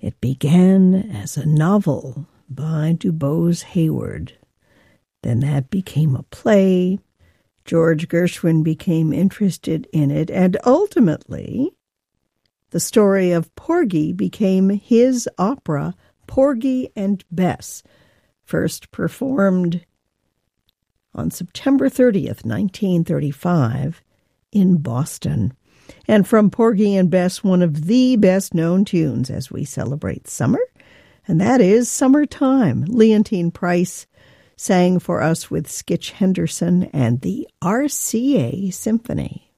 It began as a novel by DuBose Hayward. Then that became a play. George Gershwin became interested in it, and ultimately, the story of Porgy became his opera, Porgy and Bess, first performed on September 30th, 1935, in Boston. And from Porgy and Bess, one of the best-known tunes as we celebrate summer, and that is Summertime. Leontine Price sang for us with Skitch Henderson and the RCA Symphony.